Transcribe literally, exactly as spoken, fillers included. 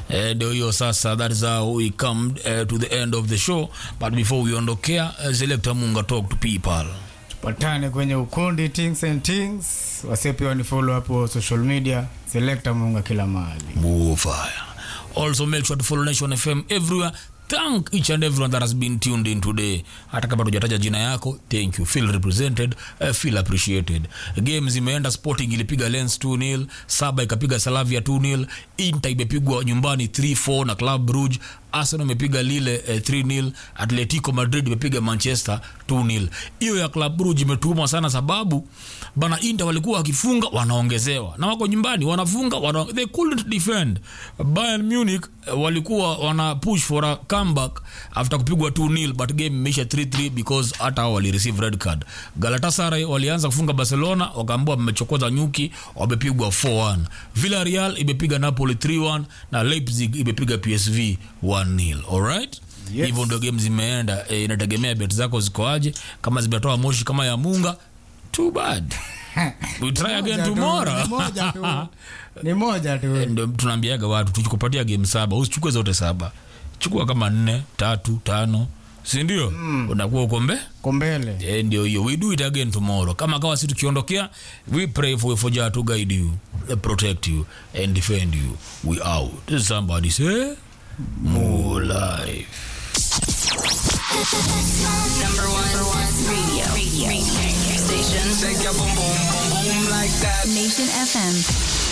ndio hiyo sasa. That is how we come uh, to the end of the show, but before we ondokea, uh, Selector Munga talk to people. Tupatane kwenye ukundi Things and Things, wasepi wani follow hapo social media, Selector Munga kila mahali. Move fire. Also make sure to follow Nation F M everywhere. Thank each and everyone that has been tuned in today. Hata kama tujataja jina yako, thank you. Feel represented, uh, feel appreciated. Games imeenda, Sporting ilipiga Lens two nil, Saba ikapiga Slavia two nil, Inter imepigwa nyumbani three four na Club Brugge, Arsenal imepiga Lille uh, three nil, Atletico Madrid imepiga Manchester two nil. Hiyo ya Club Brugge imetuma sana sababu bana Inter walikuwa wakifunga wanaongezewa. Na wako nyumbani wanafunga wana, they couldn't defend. Bayern Munich uh, walikuwa wana push for a comeback after kupigwa two nil, but game imeisha three three because hata hao wali receive red card. Galatasaray walianza kufunga Barcelona, wakaambiwa mmechokoza nyuki, wamepigwa four one. Villarreal imepiga Napoli three one na Leipzig imepiga P S V one nil. Alright? Yes. Hivyo ndio game zimeenda. E, inategemea bet zako ziko aje. Kama zimetoa moshi kama ya Munga, too bad. We try again tomorrow. Ni moja tu. Ni moja tu. Ndio tunaambiaga watu tuchikupatia game saba, usichukue zote saba. Chukua kama nne, tatu, tano, si ndio? Mm. Unakuwa uko mbe? Kombele. Eh, ndio hiyo. We do it again tomorrow. Kama kawa sisi tukiondokea, we pray for for Jah to guide you, protect you and defend you. We out. Somebody say more life. Number one, number one radio, radio, radio station. Shake your boom boom boom boom like that. Nation F M.